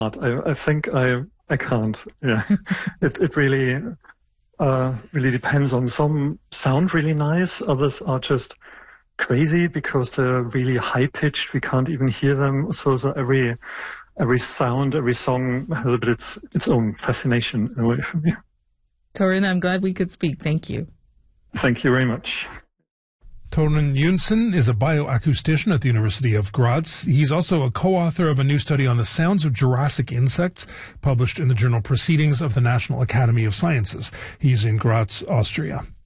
I think I can't. Yeah, it really really depends on. Some sound really nice, others are just crazy because they're really high pitched. We can't even hear them. So every sound, every song has a bit its own fascination in a way for me. Torunn, I'm glad we could speak. Thank you. Thank you very much. Torunn Jonsson is a bioacoustician at the University of Graz. He's also a co-author of a new study on the sounds of Jurassic insects, published in the journal Proceedings of the National Academy of Sciences. He's in Graz, Austria.